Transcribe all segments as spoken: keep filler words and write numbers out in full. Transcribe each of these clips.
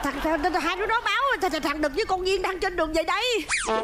thằng, thằng, thằng hai đứa đó báo thằng, thằng Đực với con Duyên đang trên đường về đây.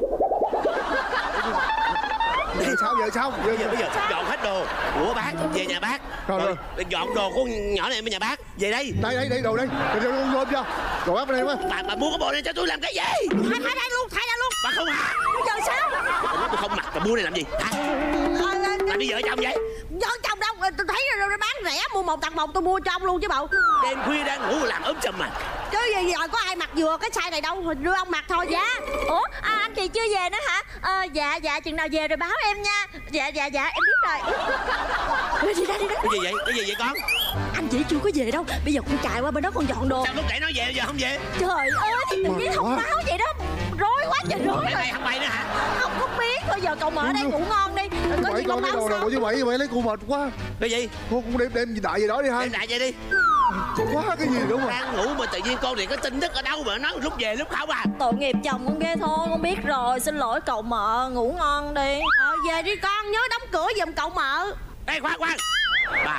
Giờ sao giờ sao bây giờ bây giờ dọn hết đồ của bác về nhà bác rồi, rồi, rồi. dọn đồ của nhỏ này bên nhà bác về đây. Đây đây đây đồ đây đồ luôn luôn chưa đồ áp đây quá. Bà bà mua cái bộ này cho tôi làm cái gì? Thay thay đây luôn, thay ra luôn. Bà không hả? Bây giờ sao? Bà nói tôi không mặc, bà mua này làm gì hả? Bà đi vợ chồng vậy? Vợ chồng đâu, tôi thấy rồi bán rẻ, mua một tặng một tôi mua cho ông luôn chứ bộ. Đêm khuya đang ngủ làm ốm chùm mà. Chứ gì giờ có ai mặc vừa cái size này đâu, đưa ông mặc thôi. Dạ. Ủa à, anh chị chưa về nữa hả? À, dạ dạ chừng nào về rồi báo em nha. Dạ dạ dạ em biết rồi. Đi ra đi ra. Cái gì vậy? Cái gì vậy con? Anh chị chưa có về đâu, bây giờ con chạy qua bên đó con dọn đồ. Sao lúc nãy nói về giờ không về? Trời ơi thì tự nhiên thông báo vậy đó, rối quá trời rối. Mày mày không bay nữa hả? Không có biết, thôi giờ cậu mở đây ngủ ngon đi. Có gì con báo đồ sau. như vậy vậy lấy cô mệt quá. Cái gì? Cô cũng đem đem đại về đó đi ha. Đem đại về đi. Quá cái gì đúng không? Đang ngủ mà tự nhiên con này có tin tức ở đâu mà nói lúc về lúc không à? Tội nghiệp chồng con ghê thôi, con biết rồi. Xin lỗi cậu mợ, ngủ ngon đi. Ờ về đi con, nhớ đóng cửa giùm cậu mợ. Ê khoan khoan. Bà,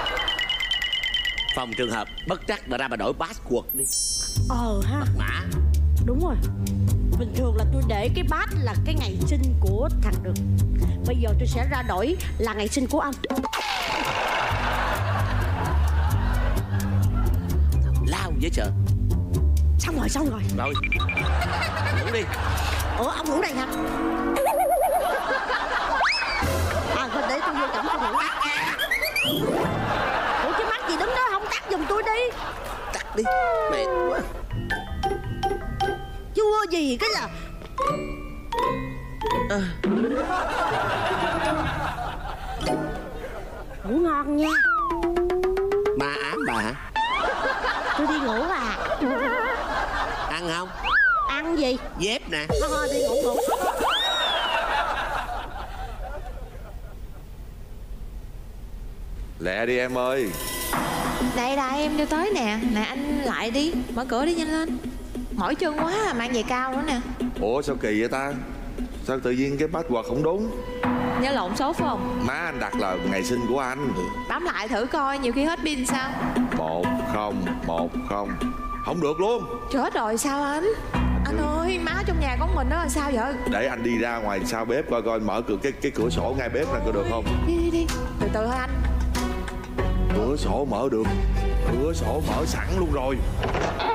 phòng trường hợp bất trắc bà ra bà đổi password đi. Ờ ha. Mã. Đúng rồi. Bình thường là tôi để cái bát là cái ngày sinh của thằng Đực. Bây giờ tôi sẽ ra đổi là ngày sinh của anh. Lao dễ sợ. Xong rồi xong rồi. Rồi. Ngủ đi. Ủa ông ngủ đây hả? À thôi để tôi vô cổng tôi ngủ. Ủa chứ mắt gì đứng đó không tắt giùm tôi đi. Tắt đi. Mệt quá. Chưa gì cái là à. ngủ ngon nha. Ma ám bà hả? Tôi đi ngủ à. Ăn không? Ăn gì? Dép nè. Thôi đi ngủ ngủ. Lẹ đi em ơi. Đây đây em đưa tới nè. Nè anh lại đi, mở cửa đi nhanh lên. Mỏi chân quá à, mang giày cao nữa nè. Ủa sao kỳ vậy ta? Sao tự nhiên cái password không đúng? Nhớ lộn số phải không? Má anh đặt là ngày sinh của anh. Bấm lại thử coi, nhiều khi hết pin sao. Một không một không. Không được luôn. Chết rồi sao anh? Anh ơi, má trong nhà con mình đó là sao vậy? Để anh đi ra ngoài sau bếp coi coi mở cửa cái cái cửa sổ ngay bếp này có được không? Đi đi đi, từ từ thôi anh. Cửa sổ mở được. Cửa sổ mở sẵn luôn rồi.